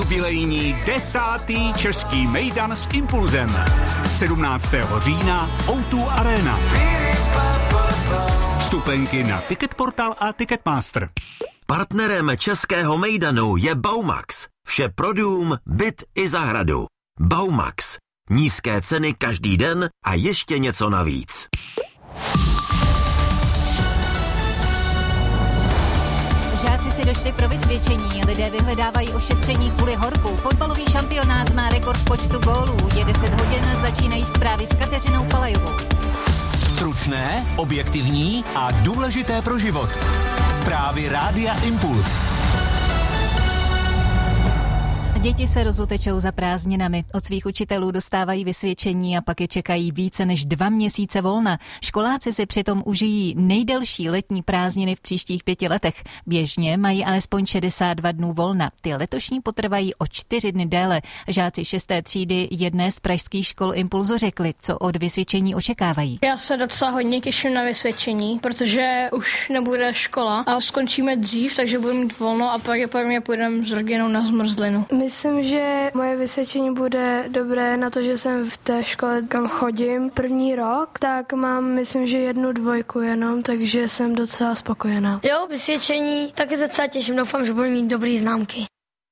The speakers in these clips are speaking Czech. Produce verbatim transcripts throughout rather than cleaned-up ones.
Jubilejní desátý český mejdan s Impulzem. sedmnáctého října ó dva Arena. Vstupenky na Ticketportal a Ticketmaster. Partnerem českého mejdanu je Baumax. Vše pro dům, byt i zahradu. Baumax. Nízké ceny každý den a ještě něco navíc. Žáci si došli pro vysvědčení, lidé vyhledávají ošetření kvůli horku. Fotbalový šampionát má rekord počtu gólů. Je deset hodin, začínají zprávy s Kateřinou Palajovou. Stručné, objektivní a důležité pro život. Zprávy Rádia Impuls. Děti se rozutečou za prázdninami. Od svých učitelů dostávají vysvědčení a pak je čekají více než dva měsíce volna. Školáci si přitom užijí nejdelší letní prázdniny v příštích pěti letech. Běžně mají alespoň šedesát dva dnů volna. Ty letošní potrvají o čtyři dny déle. Žáci šesté třídy jedné z pražských škol Impulzu řekli, co od vysvědčení očekávají. Já se docela hodně těším na vysvědčení, protože už nebude škola a skončíme dřív, takže budeme mít volno a pravděpodobně půjdeme s rodinou na zmrzlinu. Myslím, že moje vysvědčení bude dobré na to, že jsem v té škole, kam chodím první rok, tak mám, myslím, že jednu dvojku jenom, takže jsem docela spokojená. Jo, vysvědčení, taky se docela těším, doufám, že budu mít dobrý známky.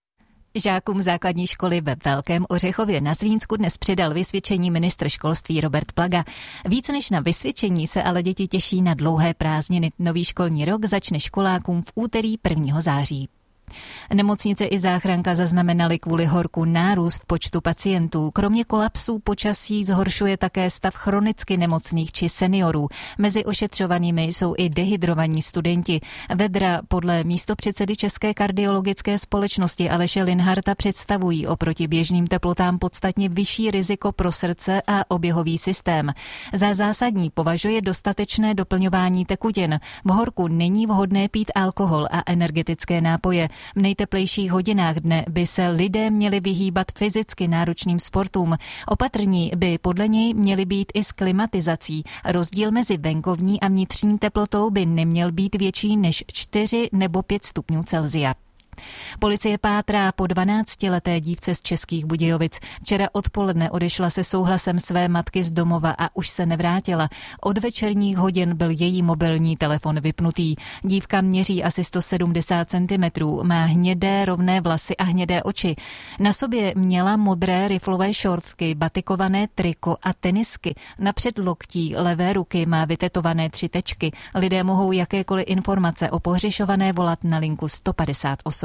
Žákům základní školy ve Velkém Ořechově na Zlínsku dnes předal vysvědčení ministr školství Robert Plaga. Víc než na vysvědčení se ale děti těší na dlouhé prázdniny. Nový školní rok začne školákům v úterý prvního září. Nemocnice i záchranka zaznamenaly kvůli horku nárůst počtu pacientů. Kromě kolapsů počasí zhoršuje také stav chronicky nemocných či seniorů. Mezi ošetřovanými jsou i dehydrovaní studenti. Vedra podle místopředsedy České kardiologické společnosti Aleše Linharta představují oproti běžným teplotám podstatně vyšší riziko pro srdce a oběhový systém. Za zásadní považuje dostatečné doplňování tekutin. V horku není vhodné pít alkohol a energetické nápoje. V nejteplejších hodinách dne by se lidé měli vyhýbat fyzicky náročným sportům. Opatrní by podle něj měli být i s klimatizací. Rozdíl mezi venkovní a vnitřní teplotou by neměl být větší než čtyři nebo pět stupňů Celsia. Policie pátrá po dvanáctileté dívce z Českých Budějovic. Včera odpoledne odešla se souhlasem své matky z domova a už se nevrátila. Od večerních hodin byl její mobilní telefon vypnutý. Dívka měří asi sto sedmdesát centimetrů, má hnědé rovné vlasy a hnědé oči. Na sobě měla modré riflové šortky, batikované triko a tenisky. Na předloktí levé ruky má vytetované tři tečky. Lidé mohou jakékoliv informace o pohřešované volat na linku sto padesát osm.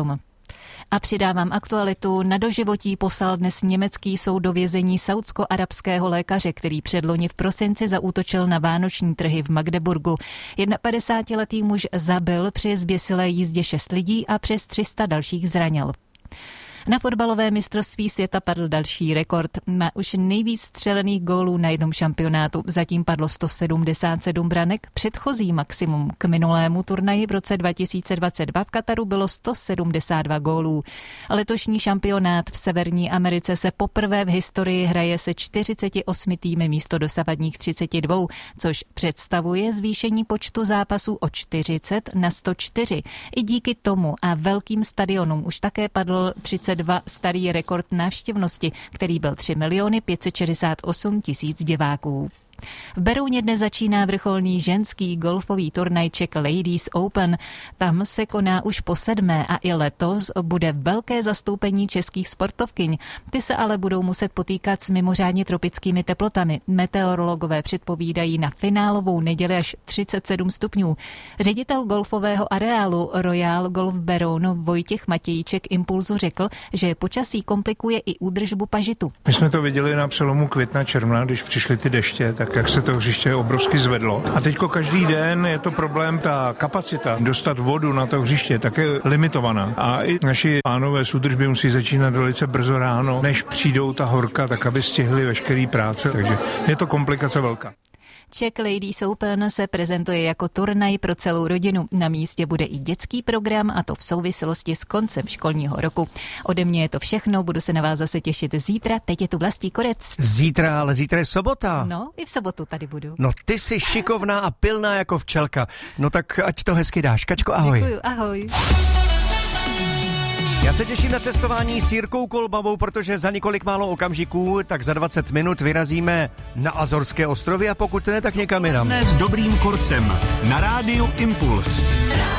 A přidávám aktualitu. Na doživotí poslal dnes německý soud do vězení saúdsko-arabského lékaře, který předloni v prosinci zaútočil na vánoční trhy v Magdeburgu. padesátidvouletý muž zabil při zběsilé jízdě šest lidí a přes tři sta dalších zranil. Na fotbalové mistrovství světa padl další rekord. Má už nejvíc střelených gólů na jednom šampionátu. Zatím padlo sto sedmdesát sedm branek. Předchozí maximum k minulému turnaji v roce dva tisíce dvacet dva v Kataru bylo sto sedmdesát dva gólů. Letošní šampionát v Severní Americe se poprvé v historii hraje se čtyřiceti osmi týmy místo dosavadních třiceti dvou, což představuje zvýšení počtu zápasů o čtyřicet na sto čtyři. I díky tomu a velkým stadionům už také padl třicet dva starý rekord návštěvnosti, který byl tři miliony pět set šedesát osm tisíc diváků. V Berouně dnes začíná vrcholný ženský golfový turnaj Czech Ladies Open. Tam se koná už po sedmé a i letos bude velké zastoupení českých sportovkyň. Ty se ale budou muset potýkat s mimořádně tropickými teplotami. Meteorologové předpovídají na finálovou neděli až třicet sedm stupňů. Ředitel golfového areálu Royal Golf Beroun Vojtěch Matějíček Impulzu řekl, že počasí komplikuje i údržbu pažitu. My jsme to viděli na přelomu května června, když přišly ty deště, tak jak se to hřiště obrovsky zvedlo. A teďko každý den je to problém, ta kapacita dostat vodu na to hřiště tak je limitovaná. A i naši pánové z údržby musí začínat velice brzo ráno, než přijdou ta horka, tak aby stihli veškerý práce. Takže je to komplikace velká. Czech Ladies Open se prezentuje jako turnaj pro celou rodinu. Na místě bude i dětský program, a to v souvislosti s koncem školního roku. Ode mě je to všechno, budu se na vás zase těšit zítra. Teď je tu Vlastí Korec. Zítra, ale zítra je sobota. No, i v sobotu tady budu. No ty jsi šikovná a pilná jako včelka. No tak ať to hezky dáš. Kačko, ahoj. Děkuju, ahoj. Já se těším na cestování s Jirkou Kolbavou, protože za několik málo okamžiků, tak za dvacet minut vyrazíme na Azorské ostrovy a pokud ne, tak někam jinam. S dobrým kurcem na rádiu Impuls.